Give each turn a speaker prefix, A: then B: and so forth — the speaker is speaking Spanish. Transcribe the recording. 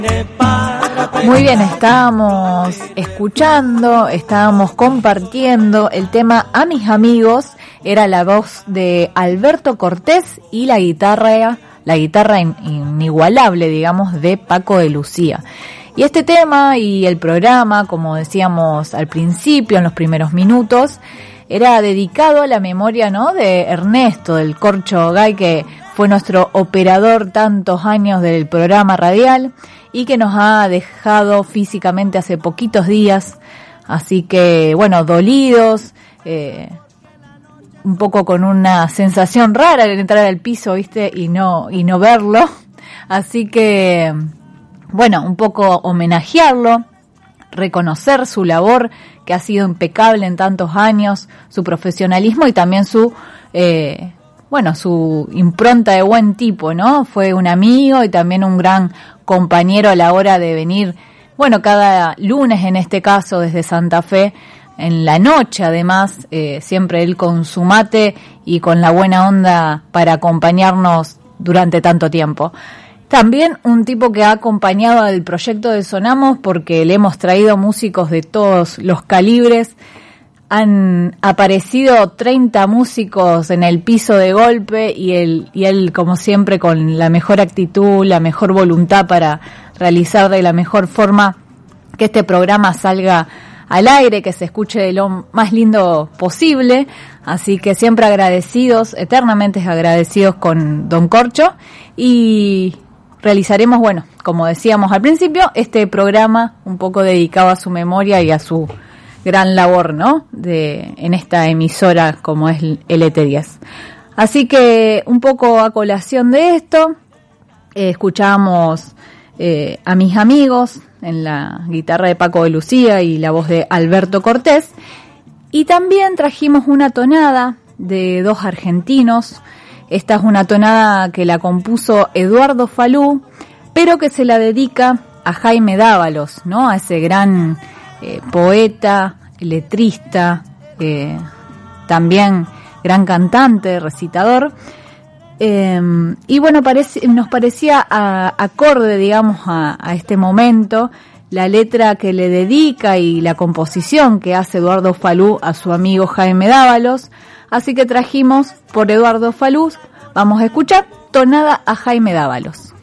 A: Muy bien, estábamos compartiendo el tema A mis amigos, era la voz de Alberto Cortés y la guitarra inigualable, digamos, de Paco de Lucía. Y este tema y el programa, como decíamos al principio, en los primeros minutos, era dedicado a la memoria, ¿no?, de Ernesto, del Corcho Gay, que fue nuestro operador tantos años del programa radial y que nos ha dejado físicamente hace poquitos días. Así que, bueno, dolidos, un poco con una sensación rara al entrar al piso, ¿viste? Y no verlo. Así que, bueno, un poco homenajearlo, reconocer su labor, que ha sido impecable en tantos años, su profesionalismo y también su impronta de buen tipo, ¿no? Fue un amigo y también un gran compañero a la hora de venir, bueno, cada lunes en este caso desde Santa Fe, en la noche además, siempre él con su mate y con la buena onda para acompañarnos durante tanto tiempo. También un tipo que ha acompañado al proyecto de Sonamos porque le hemos traído músicos de todos los calibres. Han aparecido 30 músicos en el piso de golpe y él, como siempre, con la mejor actitud, la mejor voluntad para realizar de la mejor forma que este programa salga al aire, que se escuche de lo más lindo posible. Así que siempre agradecidos, eternamente agradecidos con Don Corcho, y realizaremos, bueno, como decíamos al principio, este programa un poco dedicado a su memoria y a su gran labor, ¿no?, en esta emisora como es LT10. Así que un poco a colación de esto, escuchamos A mis amigos en la guitarra de Paco de Lucía y la voz de Alberto Cortés, y también trajimos una tonada de dos argentinos. Esta es una tonada que la compuso Eduardo Falú, pero que se la dedica a Jaime Dávalos, ¿no?, a ese gran poeta, letrista, también gran cantante, recitador. Y bueno, nos parecía acorde, digamos, a este momento, la letra que le dedica y la composición que hace Eduardo Falú a su amigo Jaime Dávalos. Así que trajimos por Eduardo Falú, vamos a escuchar Tonada a Jaime Dávalos.